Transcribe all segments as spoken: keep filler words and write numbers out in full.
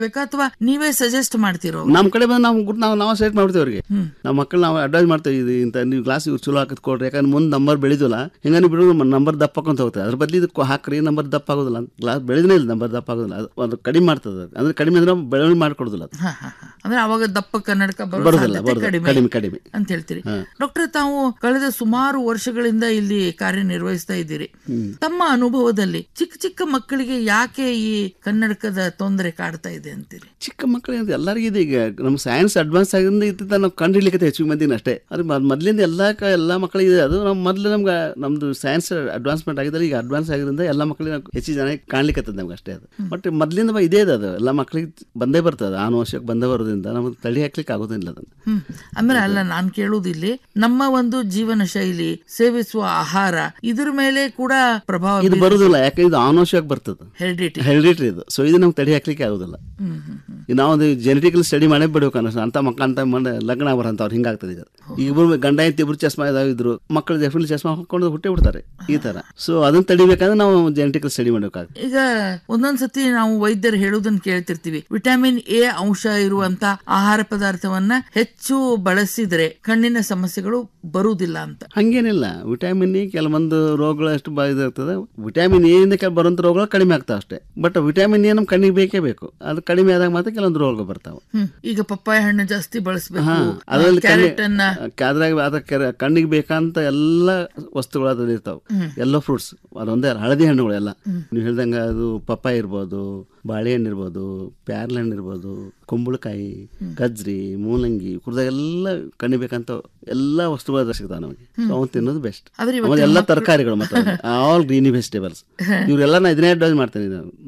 ಬೇಕಾ ಅಥವಾ ನೀವೇ ಸಜೆಸ್ಟ್ ಮಾಡ್ತಿರೋ? ನಮ್ ಕಡೆ ಬಂದು ನಾವು ನಾವು ನಾವು ಸೆಲೆಕ್ಟ್ ಮಾಡ್ತೀವಿ ಅವ್ರಿಗೆ. ನಮ್ಮ ಮಕ್ಕಳು ನಾವು ಅಡ್ವೈಸ್ ಮಾಡ್ತೇವೆ, ಇದು ಇಂತ ನೀವು ಕ್ಲಾಸ್ ಇವ್ರು ಚಲೋ ಹಾಕದ್ ಕೊಡ್ರಿ, ಯಾಕಂದ್ರೆ ಮುಂದೆ ನಂಬರ್ ಬೆಳೆದಿಲ್ಲ, ಹಿಂಗ ಬಿಡೋದು ನಂಬರ್ ದಪ್ಪ ಹಾಕೊಂತ ಹೋಗ್ತದೆ. ಅದ್ರ ಬದ್ಲಿ ಇದಕ್ಕೆ ಹಾಕ್ರಿ, ನಂಬರ್ ದಪ್ಪ ಆಗೋದಿಲ್ಲ, ಕ್ಲಾಸ್ ಬೆಳೆದೇ ಇಲ್ಲ, ನಂಬರ್ ದಪ್ಪ ಆಗೋದಿಲ್ಲ, ಅದು ಕಡಿಮೆ ಮಾಡ್ತದೆ. ಅಂದ್ರೆ ಕಡಿಮೆ ಅಂದ್ರೆ ಬೆಳವಣಿಗೆ ಮಾಡ್ಕೊಡೋದಿಲ್ಲ, ಅಂದ್ರೆ ಅವಾಗ ದಪ್ಪ ಕನ್ನಡಕ ಬರೋದಿಲ್ಲ, ಕಡಿಮೆ ಕಡಿಮೆ ಅಂತ ಹೇಳ್ತೀರಿ. ಡಾಕ್ಟರ್, ತಾವು ಕಳೆದ ಸುಮಾರು ವರ್ಷಗಳಿಂದ ಇಲ್ಲಿ ಕಾರ್ಯನಿರ್ವಹಿಸ್ತಾ ಇದ್ದೀರಿ. ತಮ್ಮ ಅನುಭವದಲ್ಲಿ ಚಿಕ್ಕ ಚಿಕ್ಕ ಮಕ್ಕಳಿಗೆ ಯಾಕೆ ಈ ಕನ್ನಡಕದ ತೊಂದರೆ ಕಾಡ್ತಾ ಇದೆ ಅಂತೀರಿ? ಚಿಕ್ಕ ಮಕ್ಕಳಿಗೆ ಎಲ್ಲರಿಗೂ ಇದೆ. ಈಗ ನಮ್ಮ ಸೈನ್ಸ್ ಅಡ್ವಾನ್ಸ್ ಆಗಿಂದ ಇದ್ದ ನಾವು ಕಂಡಿಡ್ಲಿಕ್ಕೆ ಹೆಚ್ಚು ಮಂದಿನ ಅಷ್ಟೇ. ಅದ್ರ ಮೊದ್ಲಿಂದ ಎಲ್ಲ ಎಲ್ಲ ಮಕ್ಕಳಿಗೆ ಇದೆ. ಅದು ನಮ್ಮ ಮೊದಲು ನಮ್ಗೆ ನಮ್ದು ಸೈನ್ಸ್ ಅಡ್ವಾನ್ಸ್ಮೆಂಟ್ ಆಗಿದ್ರೆ ಈಗ ಅಡ್ವಾನ್ಸ್ ಆಗಿರೋದ್ರಿಂದ ಎಲ್ಲ ಮಕ್ಕಳಿಗೆ ಹೆಚ್ಚು ಜನ ಕಾಣ್ಲಿಕ್ಕೆ ನಮ್ಗೆ ಅಷ್ಟೇ. ಅದು ಬಟ್ ಮೊದ್ಲಿಂದ ಇದೇ ಇದೆ, ಅದು ಎಲ್ಲ ಮಕ್ಕಳಿಗೆ ಬಂದೇ ಬರ್ತದೆ, ಆನುವಂಶಿಕ ಬಂದೇ ಬರೋದ್ರಿಂದ ನಮ್ಗೆ ತಡಿ ಹಾಕ್ಲಿಕ್ಕೆ ಆಗೋದಿಲ್ಲ ಅದನ್ನ. ಅಂದ್ರೆ ಅಲ್ಲ, ನಾನ್ ಕೇಳುವುದಿಲ್ಲಿ ನಮ್ಮ ಒಂದು ಜೀವನ ಶೈಲಿ, ಸೇವಿಸುವ ಆಹಾರ, ಇದ್ರ ಮೇಲೆ ಕೂಡ ಪ್ರಭಾವ ಇದು ಬರುದಿಲ್ಲ. ಯಾಕೆ ಇದು ಆನುವಂಶಿಕ ಬರ್ತದೆ, ಹೆರಿಡಿಟಿ ಹೆರಿಡಿಟಿ ಇದು. ಸೊ ಇದು ನಮ್ಗೆ ತಡಿ ಹಾಕ್ಲಿಕ್ಕೆ ಆಗೋದಿಲ್ಲ. ನಾವು ಜೆನೆಟಿಕಲ್ ಸ್ಟಡಿ ಮಾಡೇ ಬಿಡ್ಬೇಕು ಅನ್ನೋ ಅಂತ ಮಕ್ಕಳ ಅಂತ ಲಗ್ನ ಬರಂತ ಅವ್ರು ಹಿಂಗಾಗ್ತದೆ. ಈಗ ಇಬ್ರು ಗಂಡ ಐತಿ ಇಬ್ರು ಚಸ್ಮಾ ಇದ್ರು, ಮಕ್ಕಳು ಡೆಫಿನೆಟ್ಲಿ ಚಸ್ಮಾ ಹಾಕೊಂಡು ಹುಟ್ಟೆ ಬಿಡ್ತಾರೆ ಈ ತರ. ಸೊ ಅದನ್ನ ತಡಿಬೇಕಂದ್ರೆ ನಾವು ಜೆನೆಟಿಕಲ್ ಸ್ಟಡಿ ಮಾಡಬೇಕಾಗ್ತದೆ. ಈಗ ಒಂದೊಂದ್ಸತಿ ನಾವು ವೈದ್ಯರು ಹೇಳುದನ್ನ ಕೇಳ್ತಿರ್ತೀವಿ, ವಿಟಮಿನ್ ಎ ಅಂಶ ಇರುವಂತ ಆಹಾರ ಪದಾರ್ಥವನ್ನ ಹೆಚ್ಚು ಬಳಸಿದ್ರೆ ಕಣ್ಣಿನ ಸಮಸ್ಯೆಗಳು ಬರುವುದಿಲ್ಲ ಅಂತ. ಹಂಗೇನಿಲ್ಲ, ವಿಟಮಿನ್ ಎ ಕೆಲವೊಂದು ರೋಗಗಳು ಎಷ್ಟು ಇದಾಗ್ತದೆ, ವಿಟಮಿನ್ ಎ ಇಂದ ಬರುವಂತ ರೋಗಗಳು ಕಡಿಮೆ ಆಗ್ತಾವ ಅಷ್ಟೇ. ಬಟ್ ವಿಟಮಿನ್ ಎ ನಮ್ ಕಣ್ಣಿಗೆ ಬೇಕೇ ಬೇಕು. ಅದು ಕಡಿಮೆ ಆದಾಗ ಮಾತ್ರ ಕೆಲವೊಂದು ರೋಗ ಬರ್ತಾವ. ಈಗ ಪಪ್ಪಾಯ ಹಣ್ಣು ಜಾಸ್ತಿ ಬಳಸಬೇಕು, ಕಣ್ಣಿಗೆ ಬೇಕಂತ ಎಲ್ಲ ವಸ್ತುಗಳು ಅದ್ರಲ್ಲಿ ಇರ್ತಾವ. ಎಲ್ಲ ಫ್ರೂಟ್ಸ್ ಅದೊಂದೇ, ಹಳದಿ ಹಣ್ಣುಗಳು ಎಲ್ಲ ನೀವು ಹೇಳ್ದಂಗ, ಅದು ಪಪ್ಪಾಯ ಇರ್ಬೋದು, ಬಾಳೆಹಣ್ಣು ಇರ್ಬೋದು, ಪ್ಯಾರ್ಲ ಹಣ್ಣು ಇರ್ಬೋದು, ಕುಂಬಳಕಾಯಿ, ಗಜ್ರಿ, ಮೂಲಂಗಿ, ಕುರ್ದಾಗೆಲ್ಲ ಕಣ್ಣಿಬೇಕಂತ ಎಲ್ಲಾ ವಸ್ತುಗಳು ಸಿಗ್ತಾವ ನಮಗೆ. ಅವನು ತಿನ್ನೋದು ಬೆಸ್ಟ್. ಎಲ್ಲ ತರಕಾರಿಗಳು ಮತ್ತೆ ಆಲ್ ಗ್ರೀನಿ ವೆಜಿಟೇಬಲ್ಸ್ ಇವರೆಲ್ಲ ನಾ ಇದನ್ನೇ ಅಡ್ವೈಸ್ ಮಾಡ್ತೇನೆ.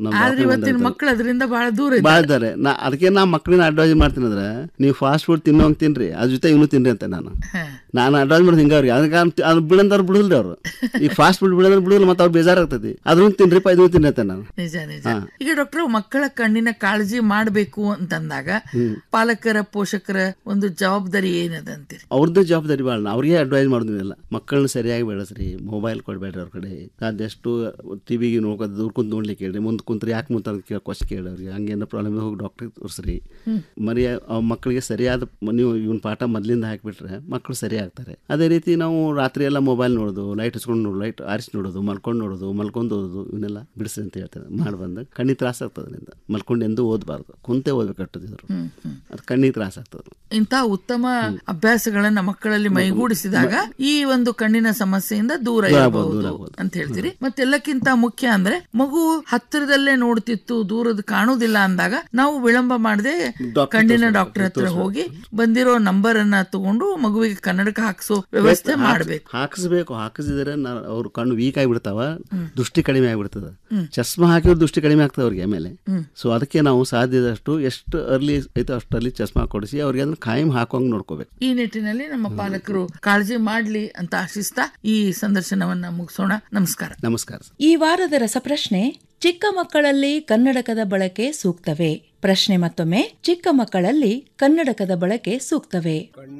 ಮಕ್ಕಳು ಅದರಿಂದ ಬಹಳ ದೂರ ಬಾಳ ಇದ್ದಾರೆ. ನಾ ಅದಕ್ಕೆ ನಾ ಮಕ್ಕಳನ್ನ ಅಡ್ವೈಸ್ ಮಾಡ್ತೀನಿ ಅಂದ್ರೆ, ನೀವು ಫಾಸ್ಟ್ ಫುಡ್ ತಿನ್ನೋಂಗ್ ತಿನ್ರಿ, ಅದ್ರ ಜೊತೆ ಇವನು ತಿನ್ರಿ ಅಂತ ನಾನು ನಾನು ಅಡ್ವೈಸ್ ಮಾಡೋದು ಹಿಂಗ ಅವ್ರಿಗೆ. ಅದಕ್ಕೆ ಅದು ಬಿಡಂದವ್ರು ಬಿಡಲ್ರಿ ಅವ್ರು. ಈ ಫಾಸ್ಟ್ ಫುಡ್ ಬಿಡಂದ್ರೆ ಬಿಡಲ್ಲ, ಮತ್ತೆ ಅವ್ರು ಬೇಜಾರಾಗ್ತದೆ. ಅದನ್ನು ತಿನ್ರಿಪ್ಪ, ಇದನ್ನು ತಿನ್ರಿ ಅಂತ ನಾನು. ನಿಜ ನಿಜ. ಈಗ ಡಾಕ್ಟರ್, ಮಕ್ಕಳ ಕಣ್ಣಿನ ಕಾಳಜಿ ಮಾಡಬೇಕು ಅಂತಂದಾಗ ಪಾಲಕರ ಪೋಷಕರ ಒಂದು ಜವಾಬ್ದಾರಿ ಏನದಂತೀರಿ? ಅವ್ರದ್ದು ಜವಾಬ್ದಾರಿ ಬಾಳ. ಅವ್ರಿಗೆ ಅಡ್ವೈಸ್ ಮಾಡೋದಿಲ್ಲ, ಮಕ್ಕಳನ್ನ ಸರಿಯಾಗಿ ಬೆಳೆಸ್ರಿ, ಮೊಬೈಲ್ ಕೊಡ್ಬೇಡ್ರಿ ಅವ್ರ ಕಡೆ. ಆದಷ್ಟು ಟಿವಿಗೆ ನೋಡ್ಕೊಂಡು ದೂರ ಕುಂತ್ ನೋಡ್ಲಿಕ್ಕೆ ಹೇಳ್ರಿ, ಮುಂದ್ ಕುಂತ್ರಿ ಯಾಕೆ ಮುಂತ ಕೇಳ ಕ್ವಶನ್ ಕೇಳವ್ರಿ, ಹಂಗೇನೋ ಪ್ರಾಬ್ಲಮ್ ಹೋಗಿ ಡಾಕ್ಟರ್ ತೋರಿಸ್ರಿ. ಮರಿ ಮಕ್ಕಳಿಗೆ ಸರಿಯಾದ ನೀವು ಇವನ್ ಪಾಠ ಮೊದ್ಲಿಂದ ಹಾಕ್ಬಿಟ್ರೆ ಮಕ್ಕಳು ಸರಿ ಆಗ್ತಾರೆ. ಅದೇ ರೀತಿ ನಾವು ರಾತ್ರಿ ಎಲ್ಲ ಮೊಬೈಲ್ ನೋಡೋದು, ಲೈಟ್ ಹಚ್ಕೊಂಡು ನೋಡೋದು, ಲೈಟ್ ಆರಿಸಿ ನೋಡೋದು, ಮಲ್ಕೊಂಡು ನೋಡೋದು, ಮಲ್ಕೊಂಡು ಓದೋದು, ಇವನ್ನೆಲ್ಲ ಬಿಡಿಸ್ರಿ ಅಂತ ಹೇಳ್ತಾರೆ. ಮಾಡಿ ಬಂದಾಗ ಕಣ್ಣಿಗೆ ತ್ರಾಸ ಆಗ್ತದೆ. ಮಲ್ಕೊಂಡು ಎಂದು ಓದಬಾರ್ದು, ಕುಂತೆ ಓದ್ಬೇಕಟ್ಟಿದ್ರು, ಅದು ಕಣ್ಣಿಗೆ ತ್ರಾಸ ಆಗ್ತದೆ. ಇಂತಹ ಉತ್ತಮ ಅಭ್ಯಾಸಗಳನ್ನ ಮಕ್ಕಳಲ್ಲಿ ಮೈಗೂಡಿಸಿದಾಗ ಈ ಒಂದು ಕಣ್ಣಿನ ಸಮಸ್ಯೆಯಿಂದ ದೂರ ಇರಬಹುದು ಅಂತ ಹೇಳ್ತೀರಿ. ಮತ್ತೆಲ್ಲಕ್ಕಿಂತ ಮುಖ್ಯ ಅಂದ್ರೆ, ಮಗು ಹತ್ತಿರದಲ್ಲೇ ನೋಡ್ತಿತ್ತು, ದೂರದ ಕಾಣುವುದಿಲ್ಲ ಅಂದಾಗ ನಾವು ವಿಳಂಬ ಮಾಡದೆ ಕಣ್ಣಿನ ಡಾಕ್ಟರ್ ಹತ್ರ ಹೋಗಿ ಬಂದಿರೋ ನಂಬರ್ ಅನ್ನ ತಗೊಂಡು ಮಗುವಿಗೆ ಕನ್ನಡಕ ಹಾಕಿಸೋ ವ್ಯವಸ್ಥೆ ಮಾಡಬೇಕು. ಹಾಕಿಸ್ಬೇಕು. ಹಾಕಿಸಿದ್ರೆ ಅವ್ರ ಕಣ್ಣು ವೀಕ್ ಆಗಿಬಿಡ್ತಾವ, ದೃಷ್ಟಿ ಕಡಿಮೆ ಆಗಿಬಿಡ್ತದ. ಚಸ್ಮಾ ಹಾಕಿದ್ರೆ ದೃಷ್ಟಿ ಕಡಿಮೆ ಆಗ್ತದೆ ಅವ್ರಿಗೆ ಆಮೇಲೆ. ಸೊ ಅದಕ್ಕೆ ನಾವು ಸಾಧ್ಯದಷ್ಟು ಎಷ್ಟು ಅರ್ಲಿ ಐತೋ ಅಷ್ಟು ಅರ್ಲಿ ಚಸ್ಮಾ ಕೊಡಿಸಿ ಅವ್ರಿಗೆ ಅದನ್ನ ಕಾಯಂ ಹಾಕುವಂಗ್ ನೋಡ್ಕೋಬೇಕು. ಈ ನಿಟ್ಟಿನಲ್ಲಿ ನಮ್ಮ ಪಾಲಕರು ಕಾಳಜಿ ಮಾಡ್ಲಿ ಅಂತ ಆಶಿಸ್ತಾ ಈ ಸಂದರ್ಶನವನ್ನ ಮುಗಿಸೋಣ. ನಮಸ್ಕಾರ. ನಮಸ್ಕಾರ. ಈ ವಾರದ ರಸಪ್ರಶ್ನೆ, ಚಿಕ್ಕ ಮಕ್ಕಳಲ್ಲಿ ಕನ್ನಡಕದ ಬಳಕೆ ಸೂಕ್ತವೇ? ಪ್ರಶ್ನೆ ಮತ್ತೊಮ್ಮೆ, ಚಿಕ್ಕ ಮಕ್ಕಳಲ್ಲಿ ಕನ್ನಡಕದ ಬಳಕೆ ಸೂಕ್ತವೇ?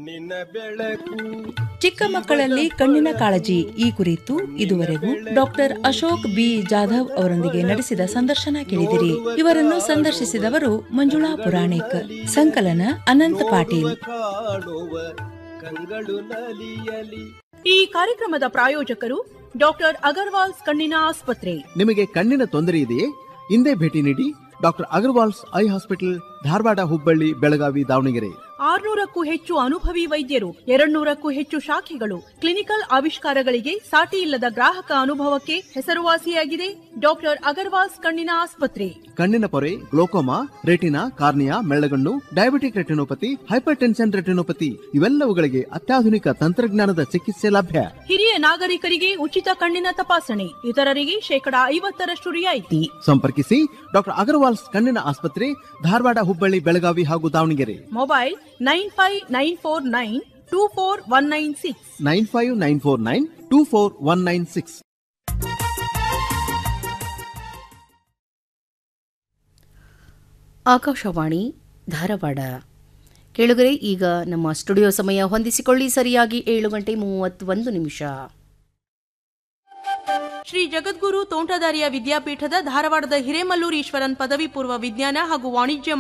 ಚಿಕ್ಕ ಮಕ್ಕಳಲ್ಲಿ ಕಣ್ಣಿನ ಕಾಳಜಿ ಈ ಕುರಿತು ಇದುವರೆಗೂ ಡಾಕ್ಟರ್ ಅಶೋಕ್ ಬಿ ಜಾಧವ್ ಅವರೊಂದಿಗೆ ನಡೆಸಿದ ಸಂದರ್ಶನ ಕೇಳಿದಿರಿ. ಇವರನ್ನು ಸಂದರ್ಶಿಸಿದವರು ಮಂಜುಳಾ ಪುರಾಣಿಕ್, ಸಂಕಲನ ಅನಂತ್ ಪಾಟೀಲ್. ಈ ಕಾರ್ಯಕ್ರಮದ ಪ್ರಾಯೋಜಕರು ಡಾಕ್ಟರ್ ಅಗರ್ವಾಲ್ಸ್ ಕಣ್ಣಿನ ಆಸ್ಪತ್ರೆ. ನಿಮಗೆ ಕಣ್ಣಿನ ತೊಂದರೆ ಇದೆಯೇ? ಇಂದೇ ಭೇಟಿ ನೀಡಿ doctor Agarwal's I hospital, Dharwad, Hubballi, Belagavi, Davanagere. ಆರ್ನೂರಕ್ಕೂ ಹೆಚ್ಚು ಅನುಭವಿ ವೈದ್ಯರು, ಎರಡ್ನೂರಕ್ಕೂ ಹೆಚ್ಚು ಶಾಖೆಗಳು, ಕ್ಲಿನಿಕಲ್ ಆವಿಷ್ಕಾರಗಳಿಗೆ ಸಾಟಿ ಇಲ್ಲದ ಗ್ರಾಹಕ ಅನುಭವಕ್ಕೆ ಹೆಸರುವಾಸಿಯಾಗಿದೆ ಡಾಕ್ಟರ್ ಅಗರ್ವಾಲ್ಸ್ ಕಣ್ಣಿನ ಆಸ್ಪತ್ರೆ. ಕಣ್ಣಿನ ಪೊರೆ, glaucoma, retina, cornea, ಮೆಳ್ಳಗಣ್ಣು, diabetic retinopathy, hyper tension retinopathy ಇವೆಲ್ಲವುಗಳಿಗೆ ಅತ್ಯಾಧುನಿಕ ತಂತ್ರಜ್ಞಾನದ ಚಿಕಿತ್ಸೆ ಲಭ್ಯ. ಹಿರಿಯ ನಾಗರಿಕರಿಗೆ ಉಚಿತ ಕಣ್ಣಿನ ತಪಾಸಣೆ, ಇತರರಿಗೆ ಶೇಕಡಾ ಐವತ್ತರಷ್ಟು ರಿಯಾಯಿತಿ. ಸಂಪರ್ಕಿಸಿ ಡಾಕ್ಟರ್ ಅಗರ್ವಾಲ್ಸ್ ಕಣ್ಣಿನ ಆಸ್ಪತ್ರೆ, ಧಾರವಾಡ, ಹುಬ್ಬಳ್ಳಿ, ಬೆಳಗಾವಿ ಹಾಗೂ Davanagere. Mobile nine five nine four nine two four one nine six nine five nine four nine two four one nine six. Akashvani Dharwad. ಕೇಳುಗರೆ, ಈಗ ನಮ್ಮ ಸ್ಟುಡಿಯೋ ಸಮಯ ಹೊಂದಿಸಿಕೊಳ್ಳಿ. ಸರಿಯಾಗಿ ಏಳು ಗಂಟೆ ಮೂವತ್ತೊಂದು ನಿಮಿಷ. ಶ್ರೀ ಜಗದ್ಗುರು ತೋಂಟದಾರ್ಯ ವಿದ್ಯಾಪೀಠದ ಧಾರವಾಡದ ಹಿರೇಮಲ್ಲೂರು ಈಶ್ವರನ್ ಪದವಿ ಪೂರ್ವ ವಿಜ್ಞಾನ ಹಾಗೂ ವಾಣಿಜ್ಯ